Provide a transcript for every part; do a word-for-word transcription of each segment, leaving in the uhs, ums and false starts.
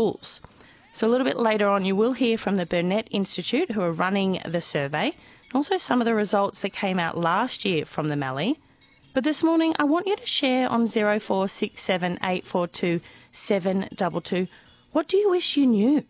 schools. So a little bit later on, you will hear from the Burnett Institute, who are running the survey, and also some of the results that came out last year from the Mallee. But this morning, I want you to share on zero four six seven eight four two seven two two, what do you wish you knew?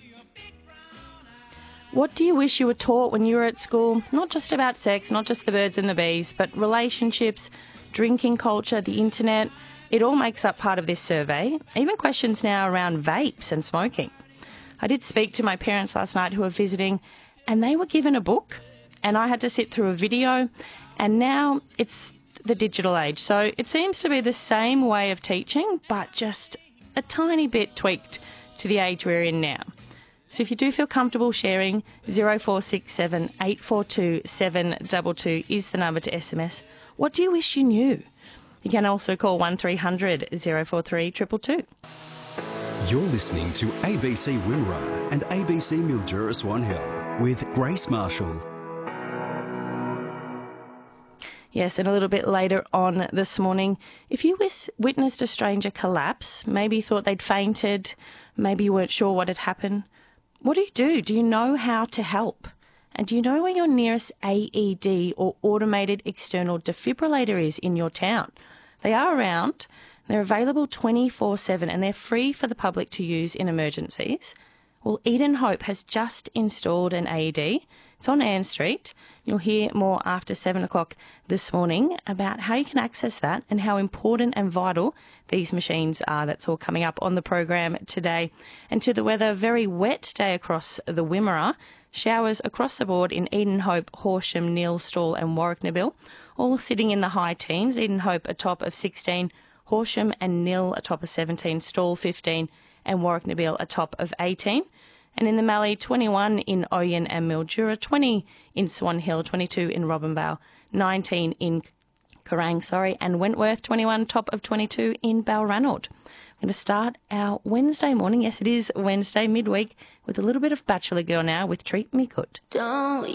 What do you wish you were taught when you were at school? Not just about sex, not just the birds and the bees, but relationships, drinking culture, the internet. It all makes up part of this survey. Even questions now around vapes and smoking. I did speak to my parents last night who were visiting, and they were given a book, and I had to sit through a video, and now it's the digital age. So it seems to be the same way of teaching, but just a tiny bit tweaked to the age we're in now. So if you do feel comfortable sharing, zero four six seven eight four two seven two two is the number to S M S. What do you wish you knew? You can also call one three hundred oh four three two two two. You're listening to A B C Wimmera and A B C Mildura Swan Hill with Grace Marshall. Yes, and a little bit later on this morning, if you wis- witnessed a stranger collapse, maybe you thought they'd fainted, maybe you weren't sure what had happened, what do you do? Do you know how to help? And do you know where your nearest A E D or automated external defibrillator is in your town? They are around. They're available twenty-four seven and they're free for the public to use in emergencies. Well, Eden Hope has just installed an A E D. It's on Ann Street. You'll hear more after seven o'clock this morning about how you can access that and how important and vital these machines are. That's all coming up on the program today. And to the weather, very wet day across the Wimmera. Showers across the board in Eden Hope, Horsham, Neil, Stawell and Warwick-Nabil, all sitting in the high teens. Eden Hope a top of sixteen, Horsham and Neil a top of seventeen, Stawell fifteen and Warwick-Nabil a top of eighteen. And in the Mallee, twenty-one in Oyen and Mildura, twenty in Swan Hill, twenty-two in Robinvale, nineteen in Kerrang, sorry, and Wentworth, twenty-one, top of twenty-two in Balranald. We're going to start our Wednesday morning, yes it is Wednesday midweek, with a little bit of Bachelor Girl now with Treat Me Good. Don't